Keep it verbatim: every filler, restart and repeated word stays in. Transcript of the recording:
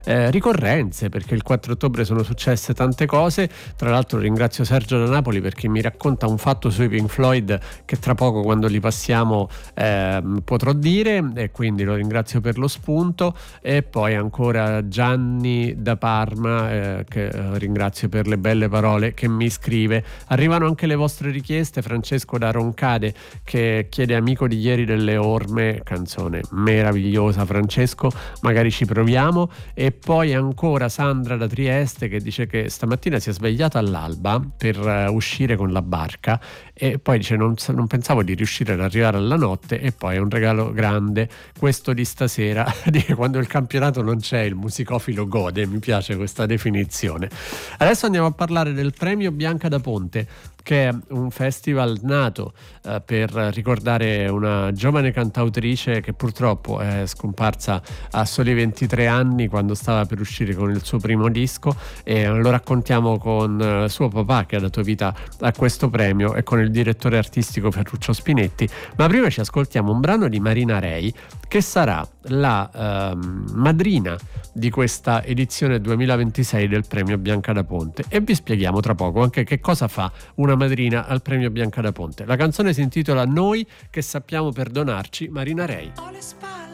Eh, ricorrenze, perché il quattro ottobre sono successe tante cose. Tra l'altro ringrazio Sergio da Napoli perché mi racconta un fatto sui Pink Floyd che tra poco, quando li passiamo, eh, potrò dire, e quindi lo ringrazio per lo spunto. E poi ancora Gianni da Parma, eh, che eh, ringrazio per le belle parole, che mi scrive: arrivano anche le vostre richieste. Francesco da Roncade che chiede Amico di ieri delle Orme, canzone meravigliosa Francesco, magari ci proviamo. E poi ancora Sandra da Trieste che dice che stamattina si è svegliata all'alba per uh, uscire con la barca, e poi dice non, non pensavo di riuscire ad arrivare alla notte, e poi è un regalo grande questo di stasera. Quando il campionato non c'è, il musicofilo gode. Mi piace questa definizione. Adesso andiamo a parlare del premio Bianca da Ponte, che è un festival nato eh, per ricordare una giovane cantautrice che purtroppo è scomparsa a soli ventitré anni, quando stava per uscire con il suo primo disco, e lo raccontiamo con eh, suo papà, che ha dato vita a questo premio, e con il direttore artistico Ferruccio Spinetti. Ma prima ci ascoltiamo un brano di Marina Rei, che sarà la ehm, madrina di questa edizione duemilaventisei del premio Bianca da Ponte, e vi spieghiamo tra poco anche che cosa fa una madrina al premio Bianca da Ponte. La canzone si intitola Noi che sappiamo perdonarci, Marina Rei.